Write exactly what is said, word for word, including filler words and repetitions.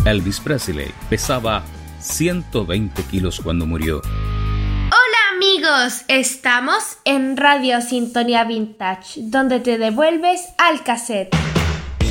Elvis Presley pesaba ciento veinte kilos cuando murió. Hola amigos, estamos en Radio Sintonía Vintage, donde te devuelves al cassette.